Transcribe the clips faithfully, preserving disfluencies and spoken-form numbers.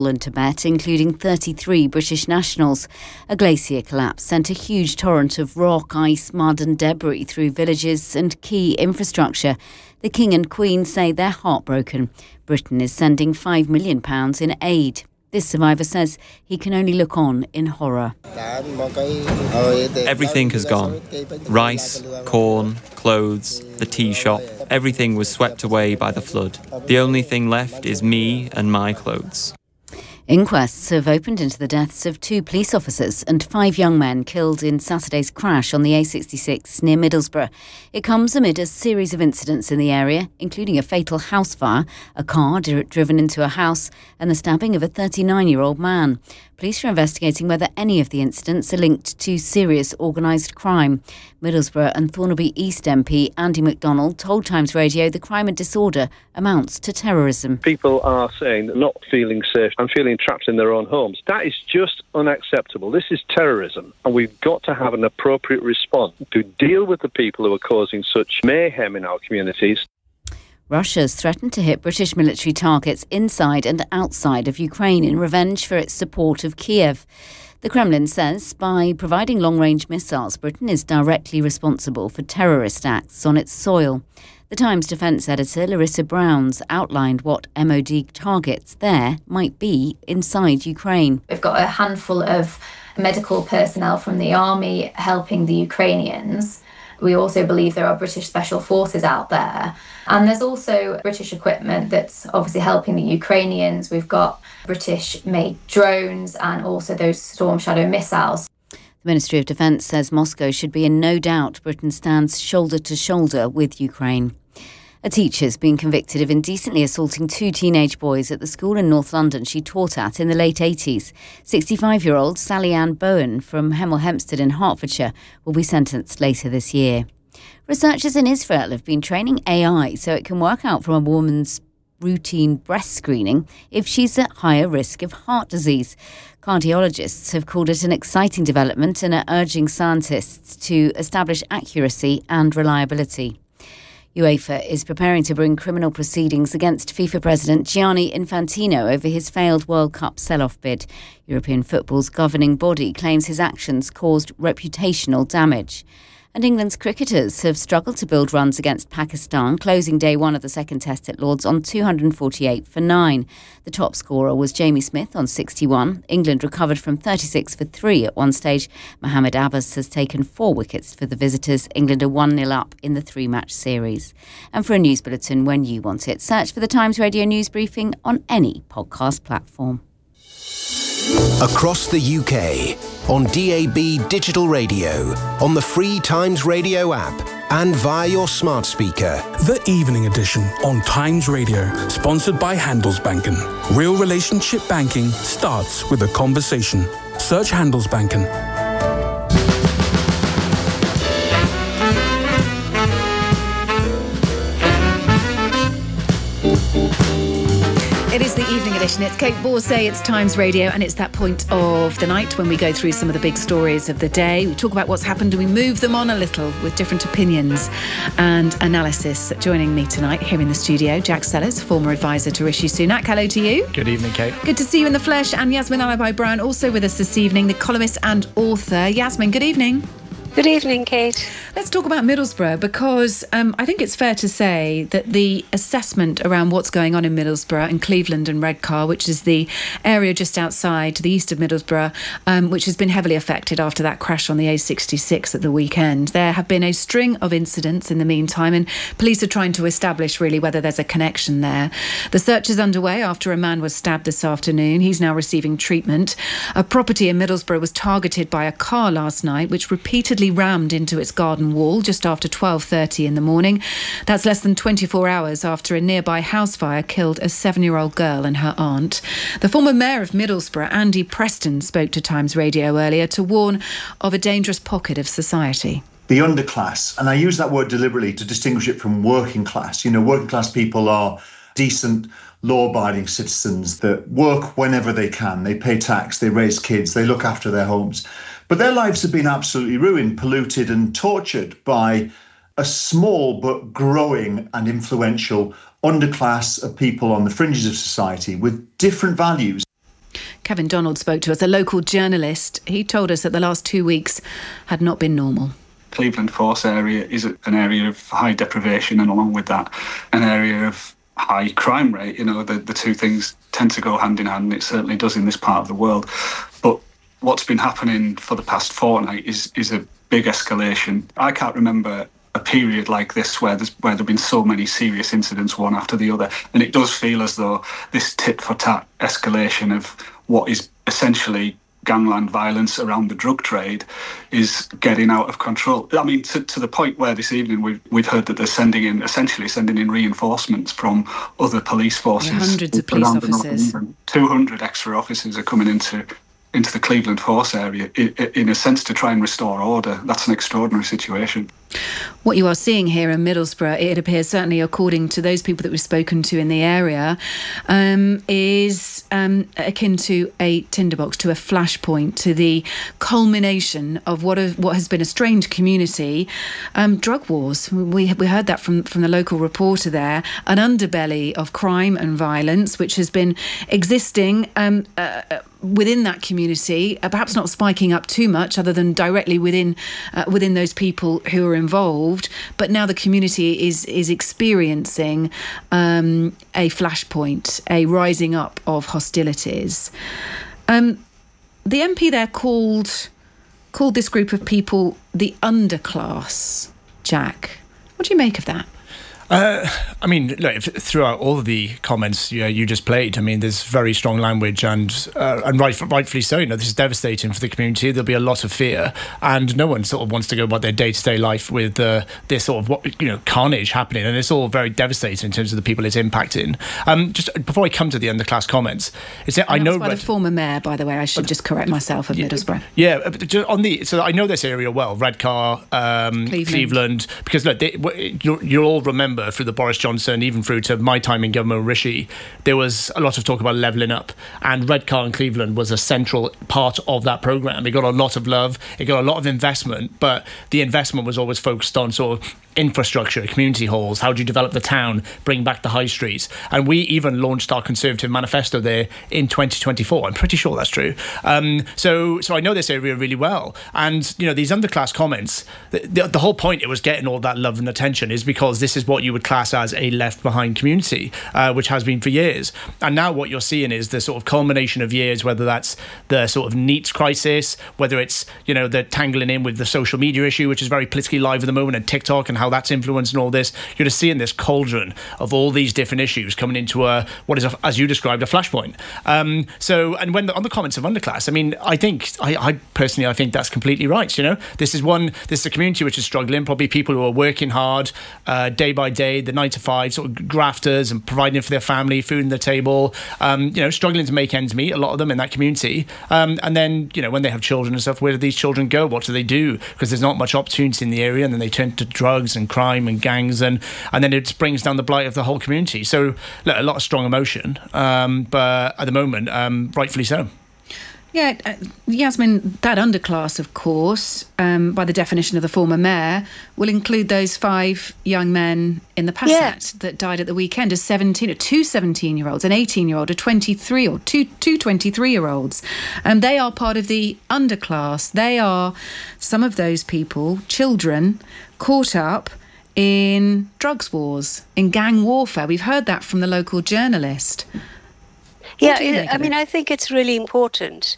in Tibet, including thirty-three British nationals. A glacier collapse sent a huge torrent of rock, ice, mud and debris through villages and key infrastructure. The King and Queen say they're heartbroken. Britain is sending five million pounds in aid. This survivor says he can only look on in horror. Everything has gone. Rice, corn, clothes, the tea shop. Everything was swept away by the flood. The only thing left is me and my clothes. Inquests have opened into the deaths of two police officers and five young men killed in Saturday's crash on the A sixty-six near Middlesbrough. It comes amid a series of incidents in the area, including a fatal house fire, a car d- driven into a house and the stabbing of a thirty-nine-year-old man. Police are investigating whether any of the incidents are linked to serious organised crime. Middlesbrough and Thornaby East M P Andy McDonald told Times Radio the crime and disorder amounts to terrorism. People are saying they're not feeling safe and feeling trapped in their own homes. That is just unacceptable. This is terrorism, and we've got to have an appropriate response to deal with the people who are causing such mayhem in our communities. Russia's threatened to hit British military targets inside and outside of Ukraine in revenge for its support of Kiev. The Kremlin says by providing long-range missiles, Britain is directly responsible for terrorist acts on its soil. The Times defence editor Larissa Browns outlined what M O D targets there might be inside Ukraine. We've got a handful of medical personnel from the army helping the Ukrainians. We also believe there are British special forces out there. And there's also British equipment that's obviously helping the Ukrainians. We've got British-made drones and also those Storm Shadow missiles. The Ministry of Defence says Moscow should be in no doubt Britain stands shoulder to shoulder with Ukraine. A teacher's been convicted of indecently assaulting two teenage boys at the school in North London she taught at in the late eighties. sixty-five-year-old Sally Ann Bowen from Hemel Hempstead in Hertfordshire will be sentenced later this year. Researchers in Israel have been training A I so it can work out from a woman's routine breast screening if she's at higher risk of heart disease. Cardiologists have called it an exciting development and are urging scientists to establish accuracy and reliability. UEFA is preparing to bring criminal proceedings against FIFA President Gianni Infantino over his failed World Cup sell-off bid. European football's governing body claims his actions caused reputational damage. And England's cricketers have struggled to build runs against Pakistan, closing day one of the second test at Lords on two hundred forty-eight for nine. The top scorer was Jamie Smith on sixty-one. England recovered from thirty-six for three at one stage. Mohamed Abbas has taken four wickets for the visitors. England are one nil up in the three-match series. And for a news bulletin when you want it, search for the Times Radio News Briefing on any podcast platform. Across the U K, on D A B digital radio, on the free Times Radio app, and via your smart speaker. The Evening Edition on Times Radio, sponsored by Handelsbanken. Real relationship banking starts with a conversation. Search Handelsbanken. It is the Evening Edition. It's Kate Borsay, it's Times Radio, and it's that point of the night when we go through some of the big stories of the day. We talk about what's happened and we move them on a little with different opinions and analysis. Joining me tonight here in the studio, Jack Sellers, former advisor to Rishi Sunak. Hello to you. Good evening, Kate. Good to see you in the flesh. And Yasmin Alibhai-Brown also with us this evening, the columnist and author. Yasmin, good evening. Good evening, Kate. Let's talk about Middlesbrough because um, I think it's fair to say that the assessment around what's going on in Middlesbrough and Cleveland and Redcar, which is the area just outside to the east of Middlesbrough, um, which has been heavily affected after that crash on the A sixty-six at the weekend. There have been a string of incidents in the meantime, and police are trying to establish really whether there's a connection there. The search is underway after a man was stabbed this afternoon. He's now receiving treatment. A property in Middlesbrough was targeted by a car last night, which repeatedly rammed into its garden wall just after twelve thirty in the morning. That's less than twenty-four hours after a nearby house fire killed a seven-year-old girl and her aunt. The former mayor of Middlesbrough, Andy Preston, spoke to Times Radio earlier to warn of a dangerous pocket of society. The underclass, and I use that word deliberately to distinguish it from working class. You know, working class people are decent, law-abiding citizens that work whenever they can. They pay tax, they raise kids, they look after their homes. But their lives have been absolutely ruined, polluted and tortured by a small but growing and influential underclass of people on the fringes of society with different values. Kevin Donald spoke to us, a local journalist. He told us that the last two weeks had not been normal. Cleveland Force area is an area of high deprivation, and along with that, an area of high crime rate. You know, the, the two things tend to go hand in hand, and it certainly does in this part of the world. But what's been happening for the past fortnight is is a big escalation. I can't remember a period like this where there's where there've been so many serious incidents one after the other, and it does feel as though this tit for tat escalation of what is essentially gangland violence around the drug trade is getting out of control. I mean, to, to the point where this evening we've, we've heard that they're sending in, essentially sending in reinforcements from other police forces. Yeah, hundreds of police officers. two hundred extra officers are coming into into the Cleveland Force area, in, in a sense, to try and restore order. That's an extraordinary situation. What you are seeing here in Middlesbrough, it appears, certainly according to those people that we've spoken to in the area, um, is um, akin to a tinderbox, to a flashpoint, to the culmination of what a, what has been a strange community, um, drug wars. We we heard that from, from the local reporter there, an underbelly of crime and violence which has been existing um, uh, within that community, uh, perhaps not spiking up too much other than directly within uh, within those people who are involved, but now the community is is experiencing um, a flashpoint, a rising up of hostilities. Um, the M P there called called this group of people the underclass. Jack, what do you make of that? Uh, I mean, look, throughout all of the comments you, know, you just played, I mean, there's very strong language, and uh, and right, rightfully so. You know, this is devastating for the community. There'll be a lot of fear, and no one sort of wants to go about their day-to-day life with uh, this sort of what you know carnage happening, and it's all very devistating in terms of the people it's impacting. Um, just before I come to the underclass comments, is that I know by Red, the former mayor, by the way. I should just correct myself of yeah, Middlesbrough. Yeah, on the so I know this area well, Redcar, um, Cleveland. Cleveland, because look, they, you'll, you'll all remember through the Boris Johnson, even through to my time in government with Rishi, there was a lot of talk about levelling up, and Redcar and Cleveland was a central part of that programme. It got a lot of love, it got a lot of investment, but the investment was always focused on sort of infrastructure, community halls, how do you develop the town, bring back the high streets. And we even launched our Conservative manifesto there in twenty twenty-four. I'm pretty sure that's true. Um, so so I know this area really well. And, you know, these underclass comments, the, the, the whole point it was getting all that love and attention is because this is what you would class as a left-behind community, uh, which has been for years. And now what you're seeing is the sort of culmination of years, whether that's the sort of NEETs crisis, whether it's, you know, the tangling in with the social media issue, which is very politically live at the moment, and TikTok and how that's influenced and all this. You're just seeing this cauldron of all these different issues coming into a what is, a, as you described, a flashpoint. Um, so, and when the, on the comments of underclass, I mean, I think, I, I personally, I think that's completely right. You know, this is one, this is a community which is struggling. Probably people who are working hard uh, day by day, the nine to five sort of grafters and providing for their family, food on the table. Um, you know, struggling to make ends meet. A lot of them in that community. Um, and then, you know, when they have children and stuff, where do these children go? What do they do? Because there's not much opportunity in the area, and then they turn to drugs and crime and gangs, and and then it brings down the blight of the whole community. So look, a lot of strong emotion, um, but at the moment, um, rightfully so. Yeah, uh, Yasmin, that underclass, of course, um, by the definition of the former mayor, will include those five young men in the Passat yeah. that died at the weekend, a seventeen, or two seventeen-year-olds, an eighteen-year-old, a twenty-three, or two two twenty-three-year-olds. And they are part of the underclass. They are some of those people, children, caught up in drugs wars, in gang warfare. We've heard that from the local journalist. Yeah, I mean, I think it's really important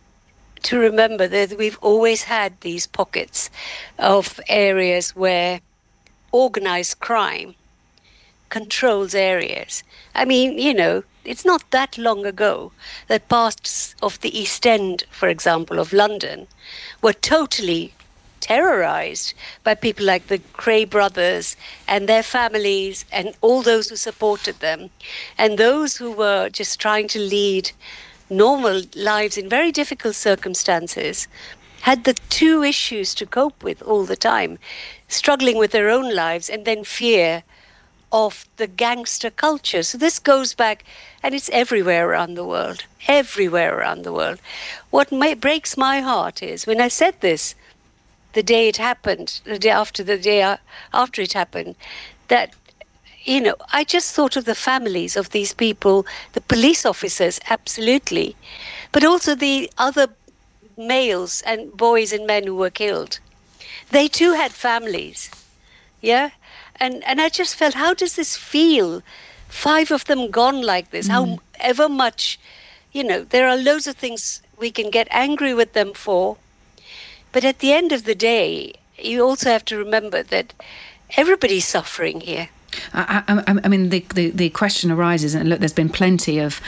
to remember that we've always had these pockets of areas where organised crime controls areas. I mean, you know, it's not that long ago that parts of the East End, for example, of London, were totally terrorized by people like the Cray brothers and their families and all those who supported them, and those who were just trying to lead normal lives in very difficult circumstances had the two issues to cope with all the time, struggling with their own lives and then fear of the gangster culture. So this goes back, and it's everywhere around the world, everywhere around the world. What may, breaks my heart is when I said this the day it happened, the day after the day after it happened, that, you know, I just thought of the families of these people, the police officers, absolutely, but also the other males and boys and men who were killed. They too had families, yeah? And and I just felt, how does this feel? Five of them gone like this, mm. however much, you know, there are loads of things we can get angry with them for. But at the end of the day, you also have to remember that everybody's suffering here. I, I, I mean, the, the, the question arises, and look, there's been plenty of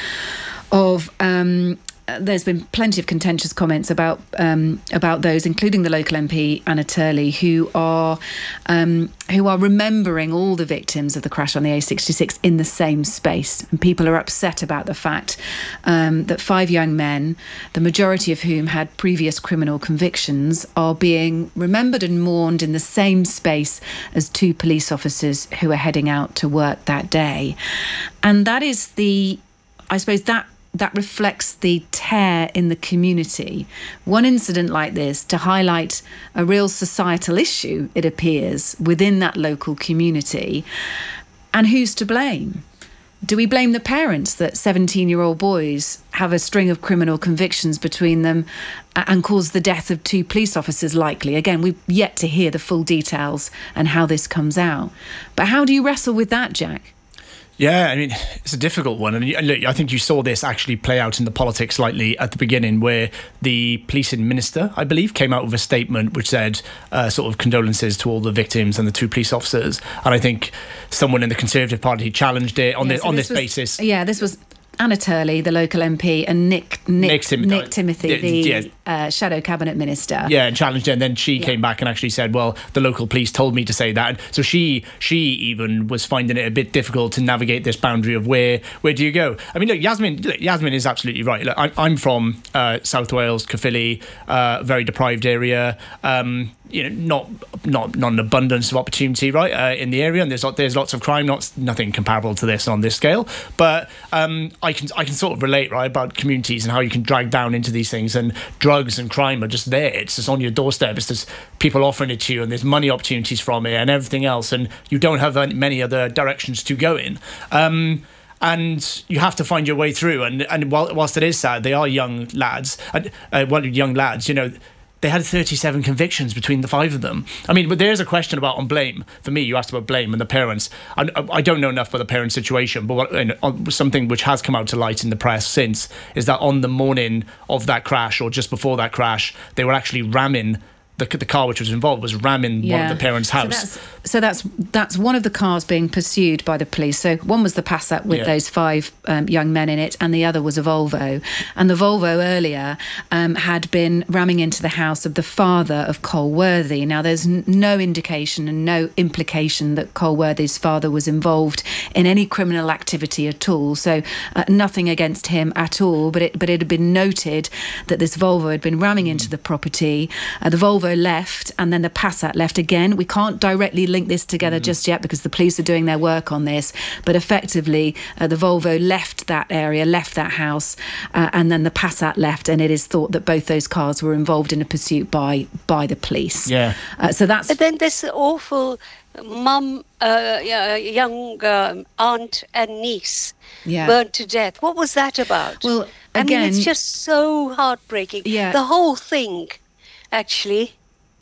of um, there's been plenty of contentious comments about um, about those, including the local M P Anna Turley, who are um, who are remembering all the victims of the crash on the A sixty-six in the same space, and people are upset about the fact um, that five young men, the majority of whom had previous criminal convictions, are being remembered and mourned in the same space as two police officers who are heading out to work that day, and that is the, I suppose that. that reflects the tear in the community. One incident like this to highlight a real societal issue, it appears, within that local community. And who's to blame? Do we blame the parents that seventeen-year-old boys have a string of criminal convictions between them and cause the death of two police officers likely? Again, we've yet to hear the full details and how this comes out. But how do you wrestle with that, Jack? Yeah, I mean, it's a difficult one. And look, I think you saw this actually play out in the politics slightly at the beginning, where the policing minister, I believe, came out with a statement which said uh, sort of condolences to all the victims and the two police officers. And I think someone in the Conservative Party challenged it on, yeah, the, so on this this was, basis. Yeah, this was Anna Turley, the local M P, and Nick Nick, Nick, Tim- Nick Timothy, yeah, the yeah. Uh, Shadow Cabinet Minister. Yeah, and challenged it, and then she Yeah. came back and actually said, well, the local police told me to say that. And so she she even was finding it a bit difficult to navigate this boundary of where where do you go? I mean, look, Yasmin, look, Yasmin is absolutely right. Look, I'm, I'm from uh, South Wales, Caerphilly, uh, very deprived area. Um, you know, not not not an abundance of opportunity, right, uh, in the area, and there's there's lots of crime, not nothing comparable to this on this scale. But um, I can I can sort of relate, right, about communities and how you can drag down into these things, and drugs and crime are just there. It's just on your doorstep. It's just people offering it to you, and there's money opportunities from it, and everything else, and you don't have many other directions to go in. Um, And you have to find your way through. And and while, whilst it is sad, they are young lads. And uh, well, young lads, you know. They had thirty-seven convictions between the five of them. I mean, but there's a question about on blame. For me, you asked about blame and the parents. I, I don't know enough about the parent situation, but what, and, uh, something which has come out to light in the press since is that on the morning of that crash, or just before that crash, they were actually ramming the, the car which was involved was ramming yeah. one of the parents' house. So that's, so that's that's one of the cars being pursued by the police. So one was the Passat with yeah. those five um, young men in it, and the other was a Volvo. And the Volvo earlier um, had been ramming into the house of the father of Cole Worthy. Now, there's n- no indication and no implication that Cole Worthy's father was involved in any criminal activity at all. So uh, nothing against him at all. But it but it had been noted that this Volvo had been ramming into the property. Uh, the Volvo left, and then the Passat left again. We can't directly link this together mm. just yet because the police are doing their work on this, but effectively uh, the Volvo left that area, left that house, uh, and then the Passat left, and it is thought that both those cars were involved in a pursuit by by the police. Yeah. Uh, so that's... But then this awful mum, uh, young uh, aunt and niece yeah. burnt to death. What was that about? Well, again... I mean, it's just so heartbreaking. Yeah. The whole thing, actually...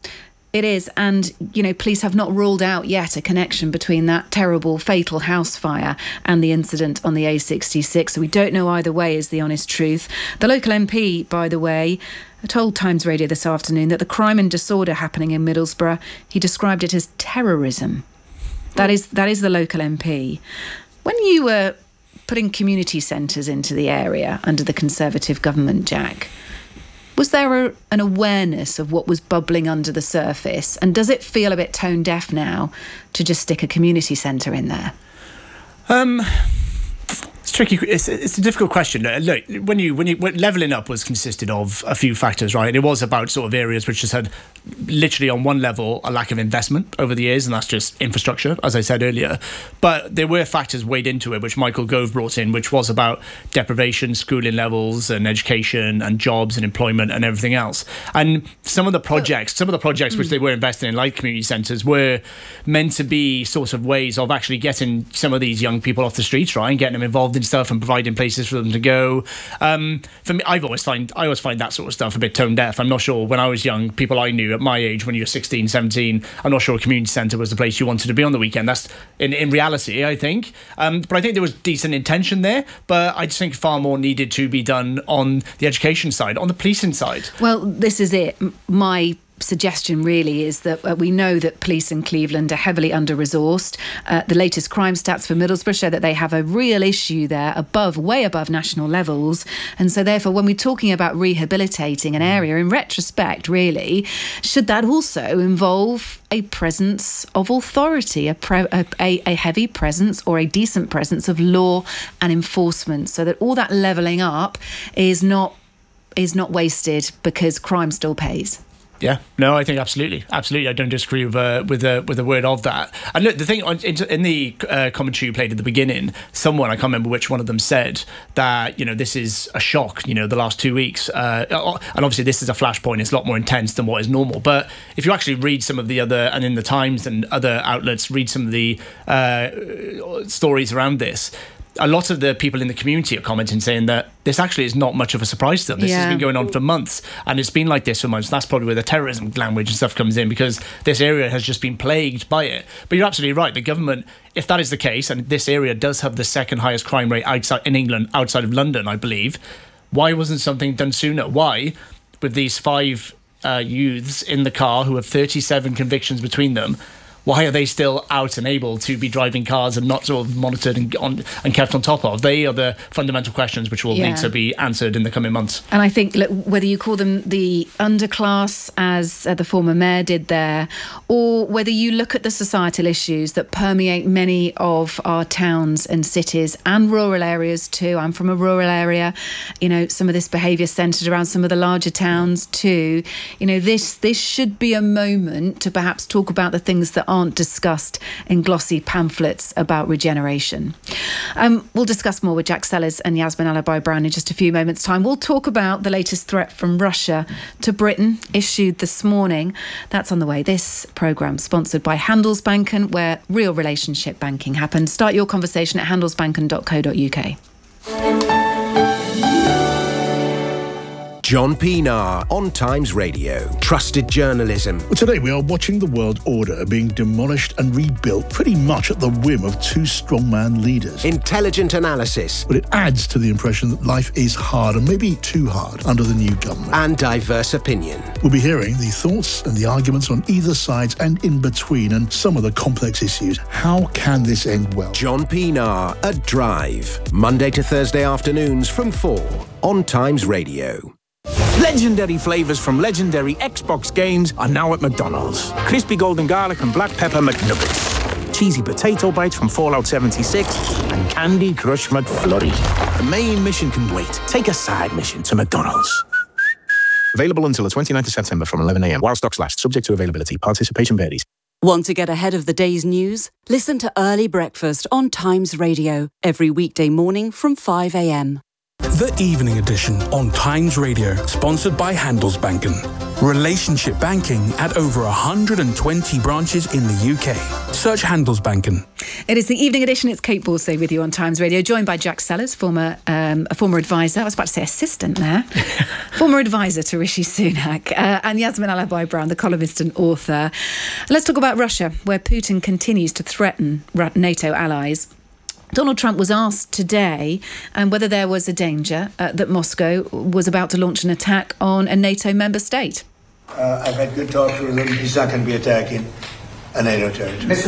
It is, and, you know, police have not ruled out yet a connection between that terrible, fatal house fire and the incident on the A sixty-six. So we don't know either way, is the honest truth. The local M P, by the way, told Times Radio this afternoon that the crime and disorder happening in Middlesbrough, he described it as terrorism. That is, that is the local M P. When you were putting community centres into the area under the Conservative government, Jack, was there a, an awareness of what was bubbling under the surface? And does it feel a bit tone deaf now to just stick a community centre in there? Um, It's tricky. It's, it's a difficult question. Look, when you when you when leveling up was consisted of a few factors, right? It was about sort of areas which just had literally on one level a lack of investment over the years, and that's just infrastructure, as I said earlier. But there were factors weighed into it, which Michael Gove brought in, which was about deprivation, schooling levels, and education, and jobs, and employment, and everything else. And some of the projects, some of the projects which they were investing in, like community centres, were meant to be sort of ways of actually getting some of these young people off the streets, right, and getting them involved in stuff and providing places for them to go. Um, for me, I've always find I always find that sort of stuff a bit tone deaf. I'm not sure when I was young, people I knew at my age, when you're sixteen, seventeen, I'm not sure a community centre was the place you wanted to be on the weekend. That's in, in reality, I think. Um, but I think there was decent intention there, but I just think far more needed to be done on the education side, on the policing side. Well, this is it. My suggestion really is that uh, we know that police in Cleveland are heavily under-resourced. Uh, the latest crime stats for Middlesbrough show that they have a real issue there above, way above national levels. And so therefore, when we're talking about rehabilitating an area, in retrospect, really, should that also involve a presence of authority, a, pre- a, a heavy presence or a decent presence of law and enforcement, so that all that levelling up is not is not wasted because crime still pays? Yeah, no, I think absolutely, absolutely. I don't disagree with uh, with a with a word of that. And look, the thing in the uh, commentary you played at the beginning, someone, I can't remember which one of them, said that, you know, this is a shock. You know, the last two weeks, uh, and obviously this is a flashpoint. It's a lot more intense than what is normal. But if you actually read some of the other, and in the Times and other outlets, read some of the uh, stories around this, a lot of the people in the community are commenting saying that this actually is not much of a surprise to them. This yeah. has been going on for months, and it's been like this for months. That's probably where the terrorism language and stuff comes in, because this area has just been plagued by it. But you're absolutely right. The government, if that is the case, and this area does have the second highest crime rate outside in England, outside of London, I believe, why wasn't something done sooner? Why, with these five uh, youths in the car who have thirty-seven convictions between them, why are they still out and able to be driving cars and not sort of monitored and on, and kept on top of? They are the fundamental questions which will yeah. need to be answered in the coming months. And I think, look, whether you call them the underclass, as uh, the former mayor did there, or whether you look at the societal issues that permeate many of our towns and cities and rural areas too. I'm from a rural area. You know, some of this behaviour centred around some of the larger towns too. You know, this this should be a moment to perhaps talk about the things that aren't discussed in glossy pamphlets about regeneration. Um, we'll discuss more with Jack Sellers and Yasmin Alibhai-Brown in just a few moments' time. We'll talk about the latest threat from Russia to Britain, issued this morning. That's on the way. This programme sponsored by Handelsbanken, where real relationship banking happens. Start your conversation at handelsbanken dot co dot uk. John Pienaar on Times Radio. Trusted journalism. Well, today we are watching the world order being demolished and rebuilt pretty much at the whim of two strongman leaders. Intelligent analysis. But it adds to the impression that life is hard, and maybe too hard, under the new government. And diverse opinion. We'll be hearing the thoughts and the arguments on either side and in between, and some of the complex issues. How can this end well? John Pienaar at Drive. Monday to Thursday afternoons from four on Times Radio. Legendary flavours from legendary Xbox games are now at McDonald's. Crispy golden garlic and black pepper McNuggets. Cheesy potato bites from Fallout seventy-six. And Candy Crush McFlurry. The main mission can wait. Take a side mission to McDonald's. Available until the twenty-ninth of September from eleven a m while stocks last. Subject to availability. Participation varies. Want to get ahead of the day's news? Listen to Early Breakfast on Times Radio every weekday morning from five a m. The Evening Edition on Times Radio, sponsored by Handelsbanken. Relationship banking at over one hundred twenty branches in the U K. Search Handelsbanken. It is the Evening Edition. It's Kate Borsay with you on Times Radio, joined by Jack Sellers, former um, a former advisor. I was about to say assistant there. former advisor to Rishi Sunak. Uh, and Yasmin Alibhai-Brown, the columnist and author. Let's talk about Russia, where Putin continues to threaten NATO allies. Donald Trump was asked today um, whether there was a danger uh, that Moscow was about to launch an attack on a NATO member state. Uh, I've had good talks with him. He's not going to be attacking a NATO territory.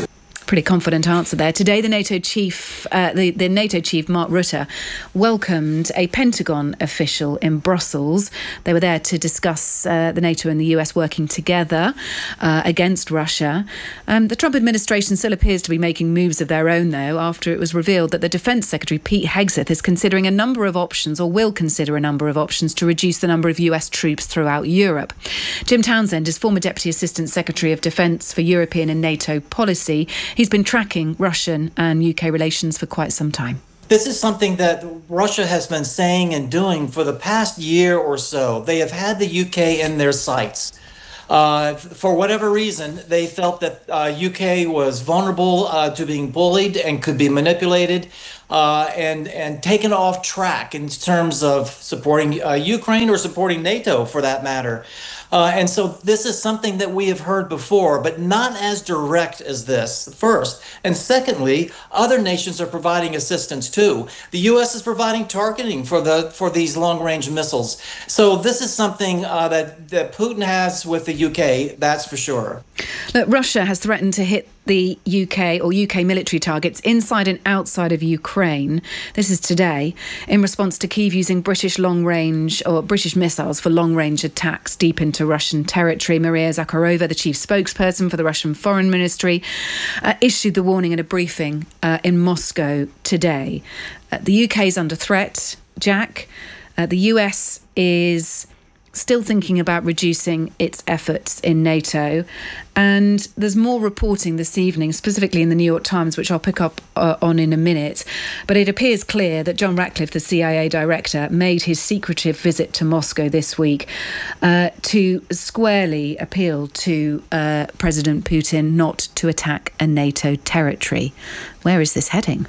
Pretty confident answer there. Today, the NATO chief, uh, the, the NATO chief, Mark Rutte, welcomed a Pentagon official in Brussels. They were there to discuss uh, the NATO and the U S working together uh, against Russia. Um, the Trump administration still appears to be making moves of their own, though, after it was revealed that the Defence Secretary, Pete Hegseth, is considering a number of options, or will consider a number of options, to reduce the number of U S troops throughout Europe. Jim Townsend is former Deputy Assistant Secretary of Defence for European and NATO policy. He's been tracking Russian and U K relations for quite some time. This is something that Russia has been saying and doing for the past year or so. They have had the U K in their sights. Uh, for whatever reason, they felt that uh, U K was vulnerable uh, to being bullied and could be manipulated uh, and, and taken off track in terms of supporting uh, Ukraine or supporting NATO, for that matter. Uh, and so this is something that we have heard before, but not as direct as this, first. And secondly, other nations are providing assistance too. The U S is providing targeting for the for these long-range missiles. So this is something uh, that, that Putin has with the U K, that's for sure. Look, Russia has threatened to hit the U K or U K military targets inside and outside of Ukraine. This is today, in response to Kyiv using British long-range or British missiles for long-range attacks deep into Russian territory. Maria Zakharova, the chief spokesperson for the Russian Foreign Ministry, uh, issued the warning in a briefing uh, in Moscow today. Uh, the U K is under threat, Jack. Uh, the U S is still thinking about reducing its efforts in NATO. And there's more reporting this evening, specifically in the New York Times, which I'll pick up uh, on in a minute. But it appears clear that John Ratcliffe, the C I A director, made his secretive visit to Moscow this week uh, to squarely appeal to uh, President Putin not to attack a NATO territory. Where is this heading?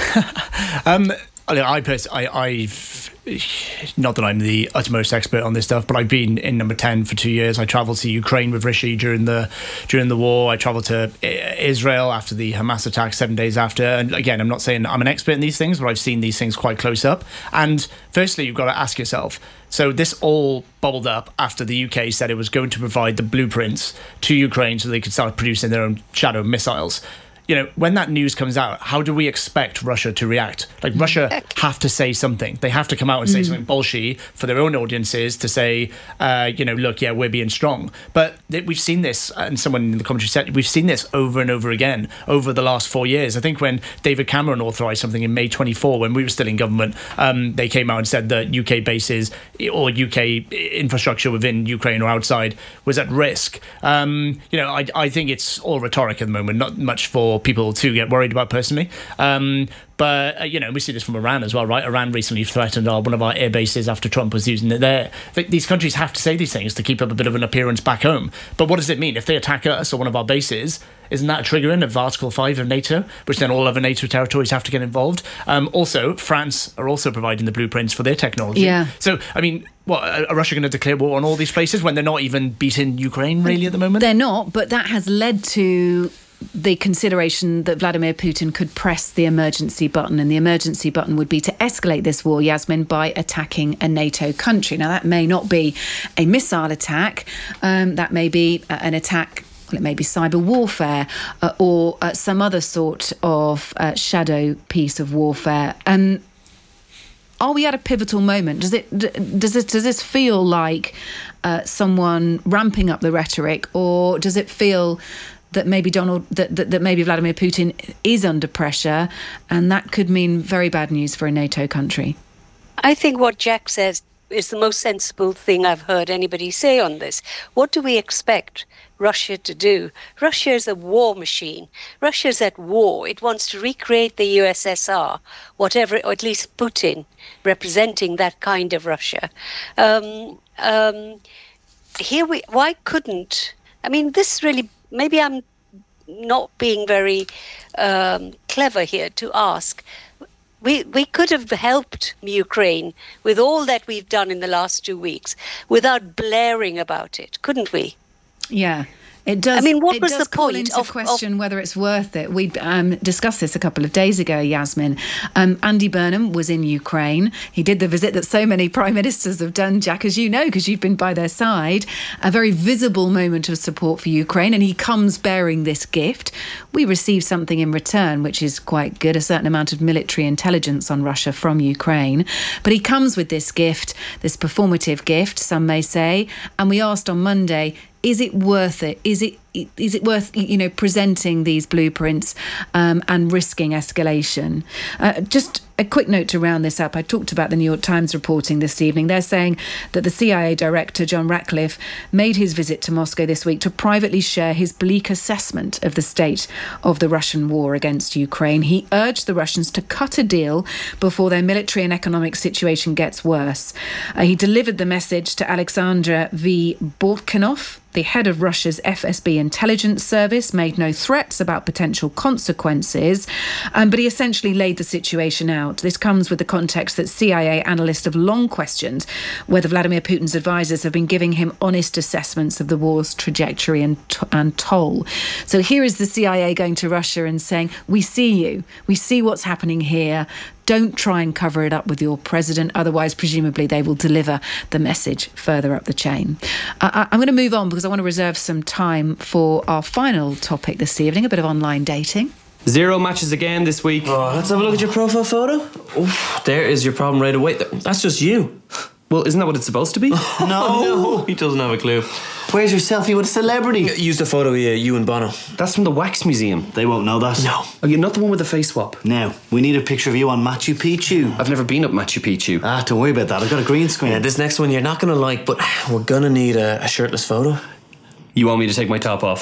um, I, pers- I, I've... Not that I'm the utmost expert on this stuff, but I've been in Number ten for two years. I travelled to Ukraine with Rishi during the during the war. I travelled to Israel after the Hamas attack, seven days after. And again, I'm not saying I'm an expert in these things, but I've seen these things quite close up. And firstly, you've got to ask yourself, so this all bubbled up after the U K said it was going to provide the blueprints to Ukraine so they could start producing their own Shadow missiles. You know, when that news comes out, how do we expect Russia to react? Like, Russia have to say something. They have to come out and say mm. something bullshit for their own audiences to say, uh, you know, look, yeah, we're being strong. But th- we've seen this, and someone in the commentary said, we've seen this over and over again over the last four years. I think when David Cameron authorised something in May twenty-four, when we were still in government, um, they came out and said that U K bases or U K infrastructure within Ukraine or outside was at risk. Um, you know, I, I think it's all rhetoric at the moment, not much for people to get worried about personally. Um, but, uh, you know, we see this from Iran as well, right? Iran recently threatened our, one of our air bases after Trump was using it there. These countries have to say these things to keep up a bit of an appearance back home. But what does it mean? If they attack us or one of our bases, isn't that a triggering of Article five of NATO, which then all other NATO territories have to get involved? Um, also, France are also providing the blueprints for their technology. Yeah. So, I mean, what, are Russia going to declare war on all these places when they're not even beating Ukraine, really, at the moment? They're not, but that has led to the consideration that Vladimir Putin could press the emergency button, and the emergency button would be to escalate this war, Yasmin, by attacking a NATO country. Now, that may not be a missile attack. Um, that may be an attack, well, it may be cyber warfare uh, or uh, some other sort of uh, shadow piece of warfare. Um, are we at a pivotal moment? Does it does this does this feel like uh, someone ramping up the rhetoric, or does it feel that maybe Donald, that, that, that maybe Vladimir Putin is under pressure, and that could mean very bad news for a NATO country? I think what Jack says is the most sensible thing I've heard anybody say on this. What do we expect Russia to do? Russia is a war machine. Russia is at war. It wants to recreate the U S S R, whatever, or at least Putin, representing that kind of Russia. Um, um, here we, why couldn't, I mean, this really, maybe I'm not being very um, clever here to ask. We we could have helped Ukraine with all that we've done in the last two weeks without blaring about it, couldn't we? Yeah. It does. I mean, what it was does the call point into of question of, whether it's worth it? We um, discussed this a couple of days ago, Yasmin. Um, Andy Burnham was in Ukraine. He did the visit that so many prime ministers have done, Jack, as you know, because you've been by their side. A very visible moment of support for Ukraine, and he comes bearing this gift. We receive something in return, which is quite good, a certain amount of military intelligence on Russia from Ukraine. But he comes with this gift, this performative gift, some may say, and we asked on Monday, is it worth it? Is it is it worth, you know, presenting these blueprints um, and risking escalation? Uh, just a quick note to round this up. I talked about the New York Times reporting this evening. They're saying that the C I A director, John Ratcliffe, made his visit to Moscow this week to privately share his bleak assessment of the state of the Russian war against Ukraine. He urged the Russians to cut a deal before their military and economic situation gets worse. Uh, he delivered the message to Alexander V. Bortkinov, the head of Russia's F S B intelligence service, made no threats about potential consequences, um, but he essentially laid the situation out. This comes with the context that C I A analysts have long questioned whether Vladimir Putin's advisors have been giving him honest assessments of the war's trajectory and, t- and toll. So here is the C I A going to Russia and saying, we see you, we see what's happening here. Don't try and cover it up with your president. Otherwise, presumably, they will deliver the message further up the chain. Uh, I'm going to move on because I want to reserve some time for our final topic this evening, a bit of online dating. Zero matches again this week. Oh, let's have a look at your profile photo. Oof, there is your problem right away. That's just you. Well, isn't that what it's supposed to be? no. Oh, no, he doesn't have a clue. Where's your selfie with a celebrity? Use the photo of you and Bono. That's from the Wax Museum. They won't know that. No. Oh, you're not the one with the face swap. Now, we need a picture of you on Machu Picchu. I've never been up Machu Picchu. Ah, don't worry about that. I've got a green screen. Yeah, this next one you're not going to like, but we're going to need a, a shirtless photo. You want me to take my top off?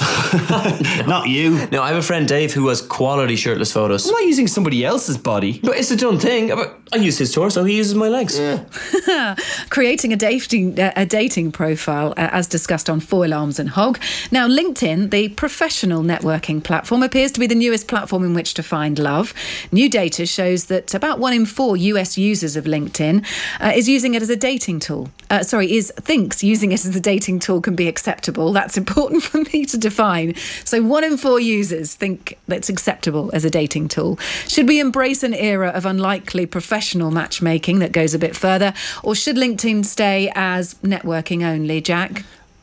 Not you. No, I have a friend, Dave, who has quality shirtless photos. I'm not using somebody else's body. But it's a done thing. I use his torso, he uses my legs. Yeah. Creating a dating, uh, a dating profile, uh, as discussed on Foil Arms and Hog. Now, LinkedIn, the professional networking platform, appears to be the newest platform in which to find love. New data shows that about one in four U S users of LinkedIn uh, is using it as a dating tool. Uh, sorry, is thinks using it as a dating tool can be acceptable. That's important for me to define. So one in four users think that's acceptable as a dating tool. Should we embrace an era of unlikely professional matchmaking that goes a bit further, or should LinkedIn stay as networking only, Jack?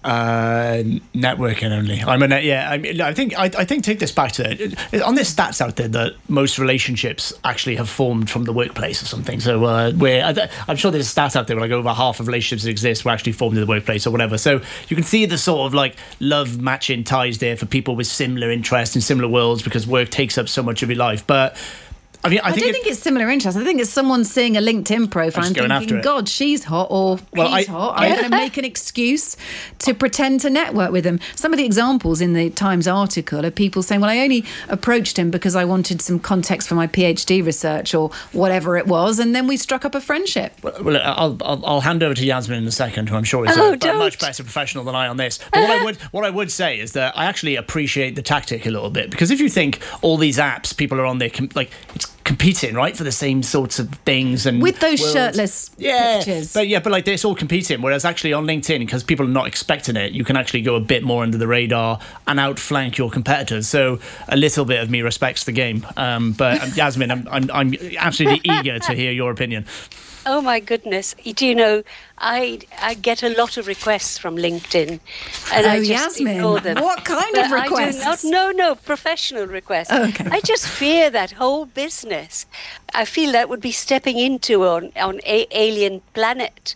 Uh, networking only. I'm a net, yeah. I mean, I think I, I think take this back to it. On this stats out there that most relationships actually have formed from the workplace or something. So uh, we're I'm sure there's stats out there where like over half of relationships that exist were actually formed in the workplace or whatever. So you can see the sort of like love matching ties there for people with similar interests in similar worlds because work takes up so much of your life. But I mean, I, I think don't it, think it's similar interest. I think it's someone seeing a LinkedIn profile and thinking, God, she's hot or well, he's I, hot. I'm going to make an excuse to pretend to network with him. Some of the examples in the Times article are people saying, well, I only approached him because I wanted some context for my PhD research or whatever it was, and then we struck up a friendship. Well, well I'll, I'll I'll hand over to Yasmin in a second, who I'm sure is oh, a, a much better professional than I on this. But what I would what I would say is that I actually appreciate the tactic a little bit, because if you think all these apps, people are on there, like it's competing, right, for the same sorts of things and with those worlds. shirtless yeah, pictures. But yeah, but like it's all competing. Whereas actually on LinkedIn, because people are not expecting it, you can actually go a bit more under the radar and outflank your competitors. So a little bit of me respects the game. Um, but um, Yasmin, I'm, I'm I'm absolutely eager to hear your opinion. Oh my goodness! Do you know, I I get a lot of requests from LinkedIn, and oh, I just Yasmin, ignore them. What kind but of requests? I do not, no, no, professional requests. Oh, okay. I just fear that whole business. I feel that would be stepping into on on a alien planet.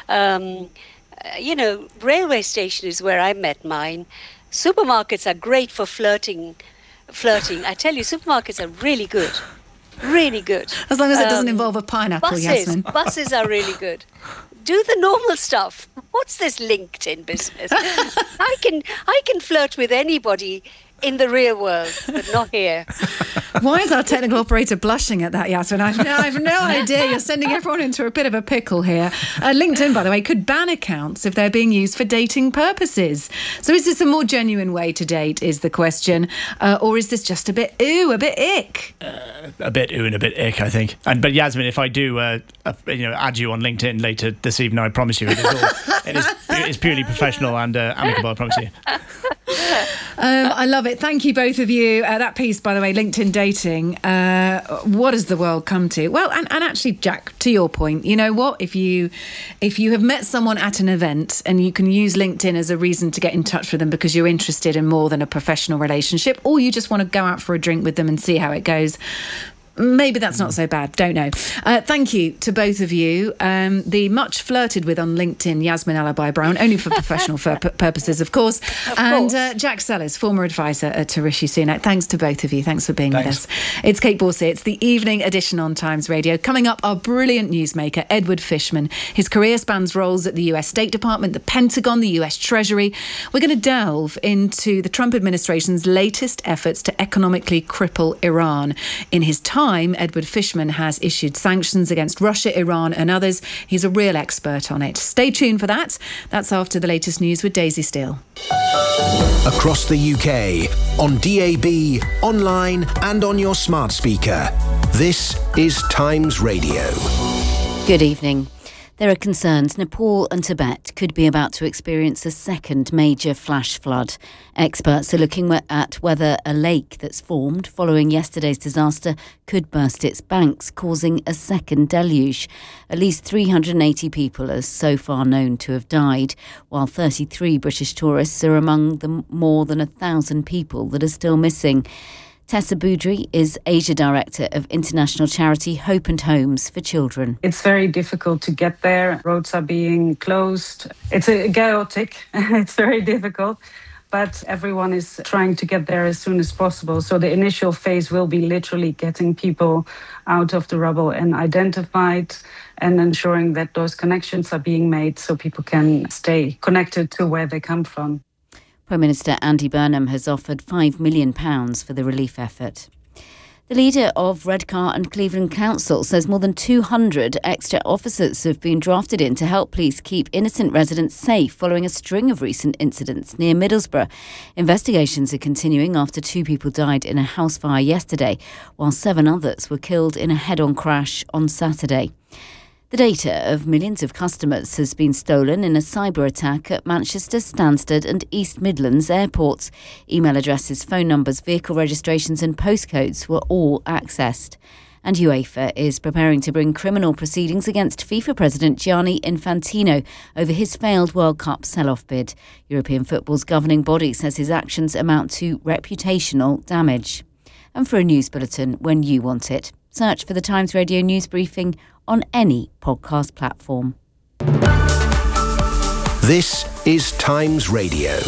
Um, uh, you know, railway station is where I met mine. Supermarkets are great for flirting. Flirting. I tell you, supermarkets are really good. Really good. As long as it um, doesn't involve a pineapple, buses, Yasmin. Buses are really good. Do the normal stuff. What's this LinkedIn business? I can I can flirt with anybody in the real world, but not here. Why is our technical operator blushing at that, Yasmin? I've no, I've no idea. You're sending everyone into a bit of a pickle here. Uh, LinkedIn, by the way, could ban accounts if they're being used for dating purposes. So is this a more genuine way to date, is the question? Uh, or is this just a bit ooh, a bit ick? Uh, a bit ooh and a bit ick, I think. And But Yasmin, if I do uh, uh, you know, add you on LinkedIn later this evening, I promise you it is, all, it is, it is purely professional and uh, amicable, I promise you. Um, I love it. Thank you, both of you. Uh, that piece, by the way, LinkedIn dating. Uh, what has the world come to? Well, and, and actually, Jack, to your point, you know what? If you if you have met someone at an event and you can use LinkedIn as a reason to get in touch with them because you're interested in more than a professional relationship, or you just want to go out for a drink with them and see how it goes, maybe that's not so bad. Don't know. Uh, thank you to both of you. Um, the much flirted with on LinkedIn, Yasmin Alabai-Brown, only for professional fur- purposes, of course. Of and uh, Jack Sellers, former advisor uh, to Rishi Sunak. Thanks to both of you. Thanks for being Thanks. with us. It's Kate Borsey. It's the evening edition on Times Radio. Coming up, our brilliant newsmaker, Edward Fishman. His career spans roles at the U S State Department, the Pentagon, the U S Treasury. We're going to delve into the Trump administration's latest efforts to economically cripple Iran. In his time, Edward Fishman has issued sanctions against Russia, Iran and others. He's a real expert on it. Stay tuned for that. That's after the latest news with Daisy Steele. Across the U K, on D A B, online and on your smart speaker. This is Times Radio. Good evening. There are concerns Nepal and Tibet could be about to experience a second major flash flood. Experts are looking at whether a lake that's formed following yesterday's disaster could burst its banks, causing a second deluge. At least three hundred eighty people are so far known to have died, while thirty-three British tourists are among the more than a thousand people that are still missing. Tessa Boudry is Asia Director of international charity Hope and Homes for Children. It's very difficult to get there. Roads are being closed. It's a chaotic. It's very difficult. But everyone is trying to get there as soon as possible. So the initial phase will be literally getting people out of the rubble and identified and ensuring that those connections are being made so people can stay connected to where they come from. Prime Minister Andy Burnham has offered five million pounds for the relief effort. The leader of Redcar and Cleveland Council says more than two hundred extra officers have been drafted in to help police keep innocent residents safe following a string of recent incidents near Middlesbrough. Investigations are continuing after two people died in a house fire yesterday, while seven others were killed in a head-on crash on Saturday. The data of millions of customers has been stolen in a cyber attack at Manchester, Stansted and East Midlands airports. Email addresses, phone numbers, vehicle registrations and postcodes were all accessed. And UEFA is preparing to bring criminal proceedings against FIFA President Gianni Infantino over his failed World Cup sell-off bid. European football's governing body says his actions amount to reputational damage. And for a news bulletin when you want it, search for the Times Radio News Briefing on any podcast platform. This is Times Radio.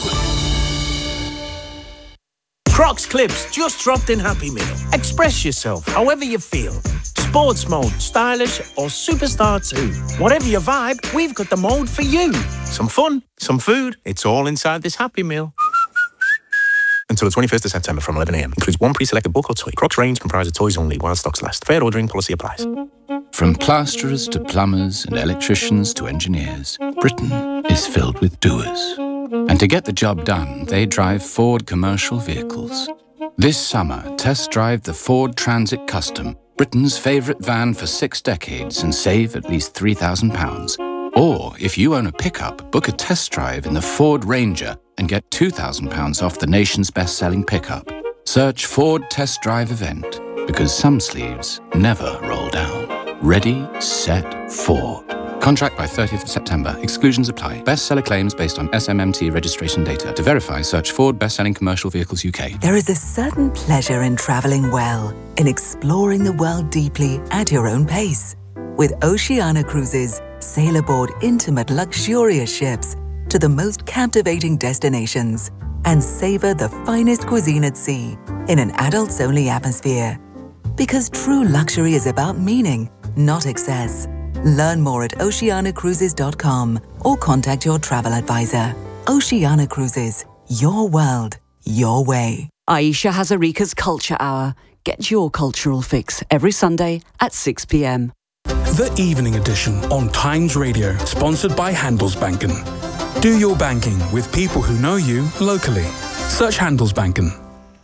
Crocs Clips just dropped in Happy Meal. Express yourself however you feel. Sports mode, stylish or superstar too. Whatever your vibe, we've got the mode for you. Some fun, some food, it's all inside this Happy Meal. Until the twenty-first of September from eleven a m. Includes one pre-selected book or toy. Crocs range comprises toys only while stocks last. Fair ordering policy applies. From plasterers to plumbers and electricians to engineers, Britain is filled with doers. And to get the job done, they drive Ford commercial vehicles. This summer, test drive the Ford Transit Custom, Britain's favourite van for six decades, and save at least three thousand pounds. Or, if you own a pickup, book a test drive in the Ford Ranger and get two thousand pounds off the nation's best-selling pickup. Search Ford Test Drive Event, because some sleeves never roll down. Ready, set, Ford. Contract by thirtieth of September. Exclusions apply. Bestseller claims based on S M M T registration data. To verify, search Ford Best-Selling Commercial Vehicles U K. There is a certain pleasure in travelling well, in exploring the world deeply at your own pace. With Oceania Cruises, sail aboard intimate, luxurious ships to the most captivating destinations and savour the finest cuisine at sea in an adults-only atmosphere. Because true luxury is about meaning, not excess. Learn more at oceania cruises dot com or contact your travel advisor. Oceania Cruises, your world, your way. Aisha Hazarika's Culture Hour. Get your cultural fix every Sunday at six p m. The Evening Edition on Times Radio, sponsored by Handelsbanken. Do your banking with people who know you locally. Search Handelsbanken.